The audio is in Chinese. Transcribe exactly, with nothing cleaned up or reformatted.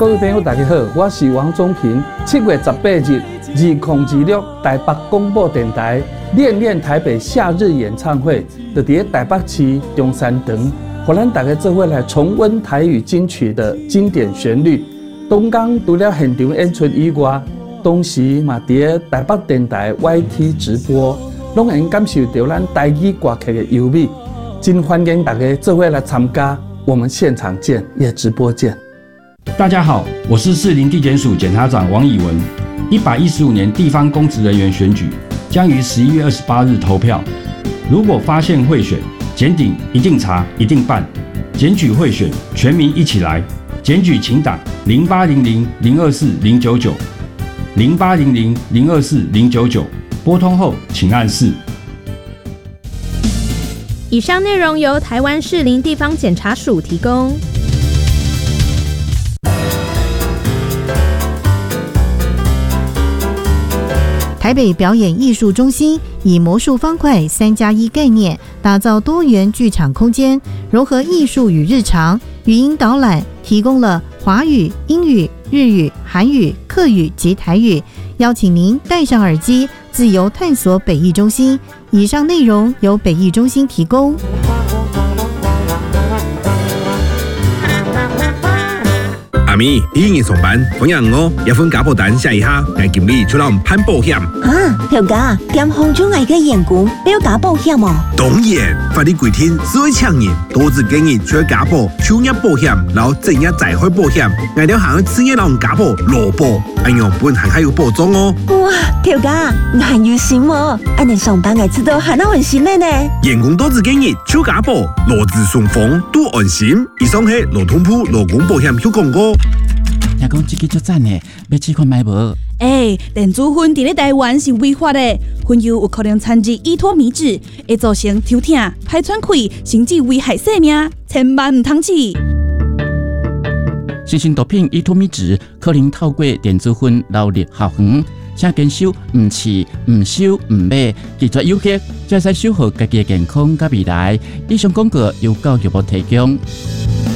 各位朋友，大家好，我是王宗平。七月十八日，二零二六台北广播电台《恋恋台北夏日演唱会》就在台北市中山堂，互咱大家做伙来重温台语金曲的经典旋律。东港除了现场演出以外，同时嘛在台北电台 Y T 直播，拢能感受到咱台语歌曲的优美。真欢迎大家做伙来参加，我们现场见，也直播见。 大家好，我是士林地检署检察长王以文。一百一十五年地方公职人员选举将于十一月二十八日投票。如果发现贿选，检警一定查，一定办。检举贿选，全民一起来。检举请打零八零零零二四零九九零八零零零二四零九九，拨通后请按四。 以上内容由台湾士林地方检察署提供。 台北表演艺术中心以魔术方块三加一概念，打造多元剧场空间，融合艺术与日常，语音导览提供了华语、英语、日语、韩语、客语及台语，邀请您戴上耳机，自由探索北艺中心。以上内容由北艺中心提供。 阿咪，你已经上班，同样哦，要份家保单写一下，让经理出来攀保险。 啊，条家，点红中爱个员工要加保险哦？ 当然，法律规定，所有厂人都只建议除了家保、就业保险，然后正业灾害保险，挨了行企业人家保、劳保，安样本行还有保障哦。 哇，条家，你很有心哦，安尼上班爱知道很安心的呢。 员工都只建议除家保、劳资双方都安心。以上是劳通部劳工保险有广告。 听讲这个足赞的，要试看买无？ 哎，电子烟伫咧台湾是违法的，烟油有可能掺入依托米酯，会造成抽痛、排喘气，甚至危害生命，千万唔通试。 新型毒品依托米酯可能透过电子烟流入校园，请坚守唔试、唔收、唔买，拒绝有效，才使守护家己的健康甲未来。以上广告由教育部提供。